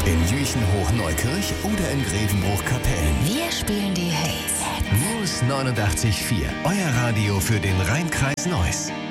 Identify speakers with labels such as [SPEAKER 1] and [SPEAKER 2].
[SPEAKER 1] In Jüchen-Hochneukirch oder in Grevenbruch-Kapellen.
[SPEAKER 2] Wir spielen die Hits.
[SPEAKER 1] Moose 89.4, euer Radio für den Rhein-Kreis Neuss.